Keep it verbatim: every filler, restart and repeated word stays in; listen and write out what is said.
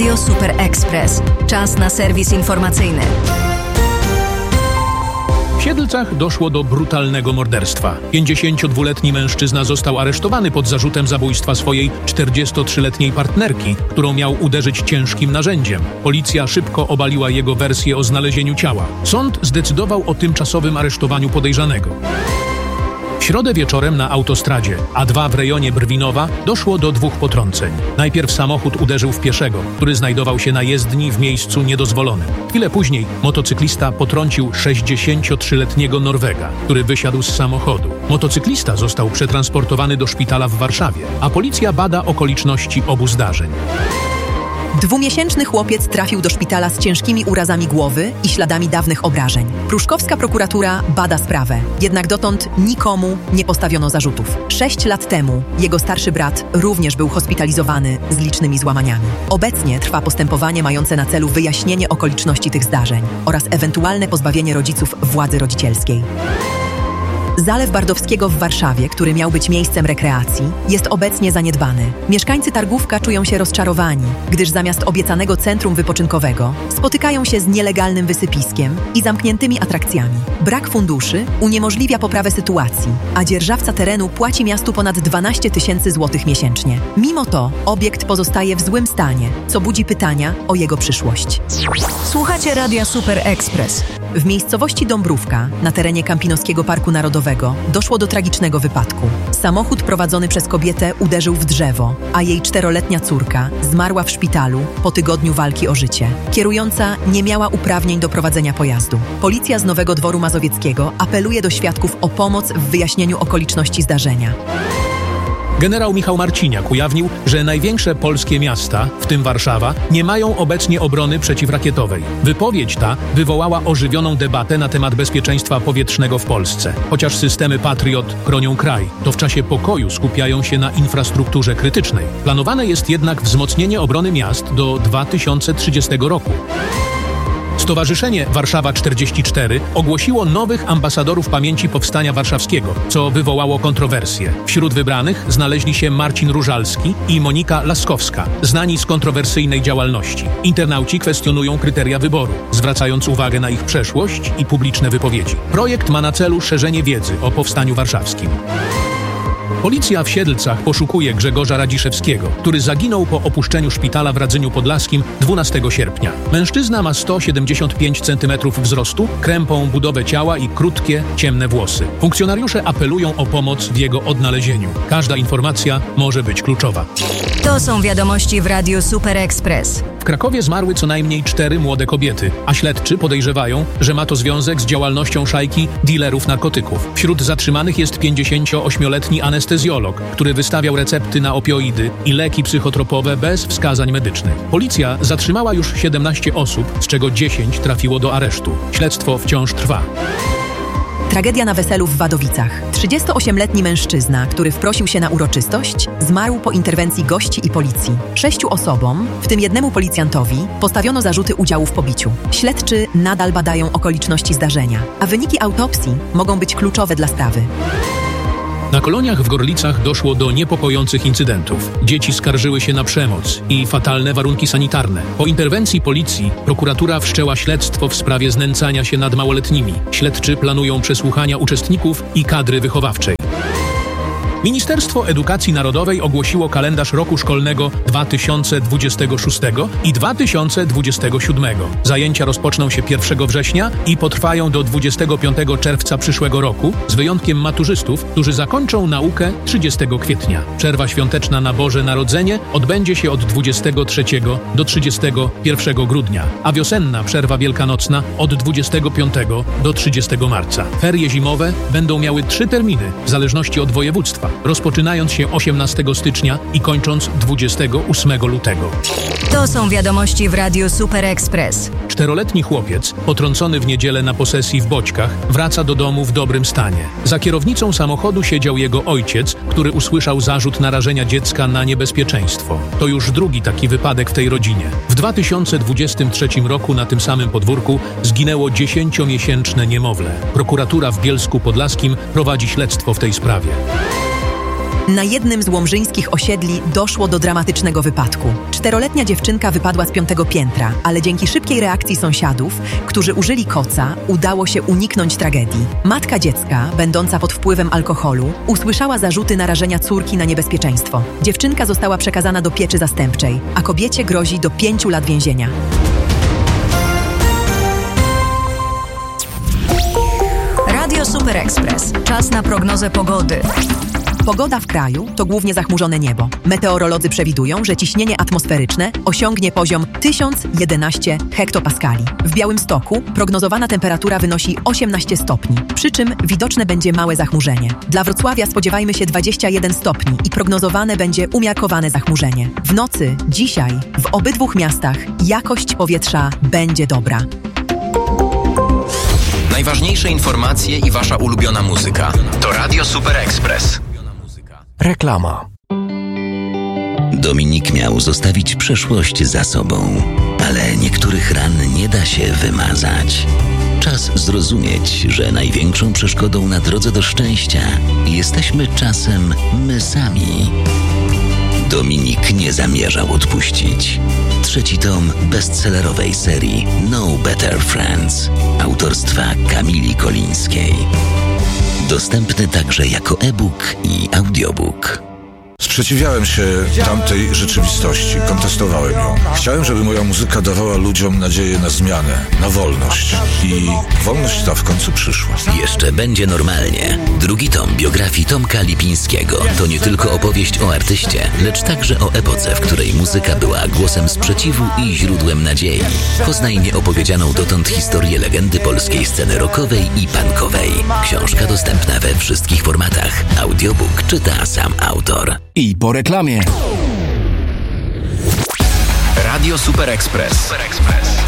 Radio Super Express. Czas na serwis informacyjny. W Siedlcach doszło do brutalnego morderstwa. pięćdziesięciodwuletni mężczyzna został aresztowany pod zarzutem zabójstwa swojej czterdziestotrzyletniej partnerki, którą miał uderzyć ciężkim narzędziem. Policja szybko obaliła jego wersję o znalezieniu ciała. Sąd zdecydował o tymczasowym aresztowaniu podejrzanego. W środę wieczorem na autostradzie A dwa w rejonie Brwinowa doszło do dwóch potrąceń. Najpierw samochód uderzył w pieszego, który znajdował się na jezdni w miejscu niedozwolonym. Chwilę później motocyklista potrącił sześćdziesięciotrzyletniego Norwega, który wysiadł z samochodu. Motocyklista został przetransportowany do szpitala w Warszawie, a policja bada okoliczności obu zdarzeń. Dwumiesięczny chłopiec trafił do szpitala z ciężkimi urazami głowy i śladami dawnych obrażeń. Pruszkowska prokuratura bada sprawę, jednak dotąd nikomu nie postawiono zarzutów. Sześć lat temu jego starszy brat również był hospitalizowany z licznymi złamaniami. Obecnie trwa postępowanie mające na celu wyjaśnienie okoliczności tych zdarzeń oraz ewentualne pozbawienie rodziców władzy rodzicielskiej. Zalew Bardowskiego w Warszawie, który miał być miejscem rekreacji, jest obecnie zaniedbany. Mieszkańcy Targówka czują się rozczarowani, gdyż zamiast obiecanego centrum wypoczynkowego spotykają się z nielegalnym wysypiskiem i zamkniętymi atrakcjami. Brak funduszy uniemożliwia poprawę sytuacji, a dzierżawca terenu płaci miastu ponad dwanaście tysięcy złotych miesięcznie. Mimo to obiekt pozostaje w złym stanie, co budzi pytania o jego przyszłość. Słuchacie Radia Super Express. W miejscowości Dąbrówka, na terenie Kampinoskiego Parku Narodowego, doszło do tragicznego wypadku. Samochód prowadzony przez kobietę uderzył w drzewo, a jej czteroletnia córka zmarła w szpitalu po tygodniu walki o życie. Kierująca nie miała uprawnień do prowadzenia pojazdu. Policja z Nowego Dworu Mazowieckiego apeluje do świadków o pomoc w wyjaśnieniu okoliczności zdarzenia. Generał Michał Marciniak ujawnił, że największe polskie miasta, w tym Warszawa, nie mają obecnie obrony przeciwrakietowej. Wypowiedź ta wywołała ożywioną debatę na temat bezpieczeństwa powietrznego w Polsce. Chociaż systemy Patriot chronią kraj, to w czasie pokoju skupiają się na infrastrukturze krytycznej. Planowane jest jednak wzmocnienie obrony miast do dwa tysiące trzydziestego roku. Stowarzyszenie Warszawa czterdzieści cztery ogłosiło nowych ambasadorów pamięci Powstania Warszawskiego, co wywołało kontrowersje. Wśród wybranych znaleźli się Marcin Różalski i Monika Laskowska, znani z kontrowersyjnej działalności. Internauci kwestionują kryteria wyboru, zwracając uwagę na ich przeszłość i publiczne wypowiedzi. Projekt ma na celu szerzenie wiedzy o Powstaniu Warszawskim. Policja w Siedlcach poszukuje Grzegorza Radziszewskiego, który zaginął po opuszczeniu szpitala w Radzyniu Podlaskim dwunastego sierpnia. Mężczyzna ma sto siedemdziesiąt pięć centymetrów wzrostu, krępą budowę ciała i krótkie, ciemne włosy. Funkcjonariusze apelują o pomoc w jego odnalezieniu. Każda informacja może być kluczowa. To są wiadomości w Radiu Super Express. W Krakowie zmarły co najmniej cztery młode kobiety, a śledczy podejrzewają, że ma to związek z działalnością szajki dealerów narkotyków. Wśród zatrzymanych jest pięćdziesięcioośmioletni anestezjolog, który wystawiał recepty na opioidy i leki psychotropowe bez wskazań medycznych. Policja zatrzymała już siedemnaście osób, z czego dziesięć trafiło do aresztu. Śledztwo wciąż trwa. Tragedia na weselu w Wadowicach. trzydziestoośmioletni mężczyzna, który wprosił się na uroczystość, zmarł po interwencji gości i policji. Sześciu osobom, w tym jednemu policjantowi, postawiono zarzuty udziału w pobiciu. Śledczy nadal badają okoliczności zdarzenia, a wyniki autopsji mogą być kluczowe dla sprawy. Na koloniach w Gorlicach doszło do niepokojących incydentów. Dzieci skarżyły się na przemoc i fatalne warunki sanitarne. Po interwencji policji prokuratura wszczęła śledztwo w sprawie znęcania się nad małoletnimi. Śledczy planują przesłuchania uczestników i kadry wychowawczej. Ministerstwo Edukacji Narodowej ogłosiło kalendarz roku szkolnego dwa tysiące dwudziestego szóstego i dwa tysiące dwudziestego siódmego. Zajęcia rozpoczną się pierwszego września i potrwają do dwudziestego piątego czerwca przyszłego roku, z wyjątkiem maturzystów, którzy zakończą naukę trzydziestego kwietnia. Przerwa świąteczna na Boże Narodzenie odbędzie się od dwudziestego trzeciego do trzydziestego pierwszego grudnia, a wiosenna przerwa wielkanocna od dwudziestego piątego do trzydziestego marca. Ferie zimowe będą miały trzy terminy, w zależności od województwa, rozpoczynając się osiemnastego stycznia i kończąc dwudziestego ósmego lutego. To są wiadomości w Radiu Super Express. Czteroletni chłopiec, potrącony w niedzielę na posesji w Boćkach, wraca do domu w dobrym stanie. Za kierownicą samochodu siedział jego ojciec, który usłyszał zarzut narażenia dziecka na niebezpieczeństwo. To już drugi taki wypadek w tej rodzinie. W dwa tysiące dwudziestym trzecim roku na tym samym podwórku zginęło dziesięciomiesięczne niemowlę. Prokuratura w Bielsku Podlaskim prowadzi śledztwo w tej sprawie. Na jednym z łomżyńskich osiedli doszło do dramatycznego wypadku. Czteroletnia dziewczynka wypadła z piątego piętra, ale dzięki szybkiej reakcji sąsiadów, którzy użyli koca, udało się uniknąć tragedii. Matka dziecka, będąca pod wpływem alkoholu, usłyszała zarzuty narażenia córki na niebezpieczeństwo. Dziewczynka została przekazana do pieczy zastępczej, a kobiecie grozi do pięciu lat więzienia. Radio Super Express. Czas na prognozę pogody. Pogoda w kraju to głównie zachmurzone niebo. Meteorolodzy przewidują, że ciśnienie atmosferyczne osiągnie poziom tysiąc jedenaście hektopaskali. W Białymstoku prognozowana temperatura wynosi osiemnaście stopni, przy czym widoczne będzie małe zachmurzenie. Dla Wrocławia spodziewajmy się dwadzieścia jeden stopni i prognozowane będzie umiarkowane zachmurzenie. W nocy, dzisiaj, w obydwu miastach jakość powietrza będzie dobra. Najważniejsze informacje i wasza ulubiona muzyka to Radio Super Express. Reklama. Dominik miał zostawić przeszłość za sobą, ale niektórych ran nie da się wymazać. Czas zrozumieć, że największą przeszkodą na drodze do szczęścia jesteśmy czasem my sami. Dominik nie zamierzał odpuścić. Trzeci tom bestsellerowej serii No Better Friends autorstwa Kamili Kolińskiej. Dostępny także jako e-book i audiobook. Sprzeciwiałem się tamtej rzeczywistości, kontestowałem ją. Chciałem, żeby moja muzyka dawała ludziom nadzieję na zmianę, na wolność. I wolność ta w końcu przyszła. Jeszcze będzie normalnie. Drugi tom biografii Tomka Lipińskiego to nie tylko opowieść o artyście, lecz także o epoce, w której muzyka była głosem sprzeciwu i źródłem nadziei. Poznaj nieopowiedzianą dotąd historię legendy polskiej sceny rockowej i punkowej. Książka dostępna we wszystkich formatach. Audiobook czyta sam autor. I po reklamie. Radio Super Express.